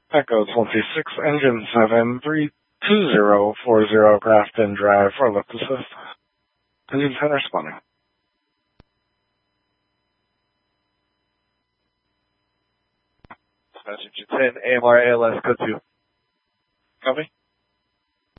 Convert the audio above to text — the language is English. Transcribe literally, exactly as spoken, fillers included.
Echo twenty-six, engine seven, three two zero four zero, Grafton Drive for lift assist. Engine ten responding. Dispatch engine ten, A M R A L S, code two. Copy.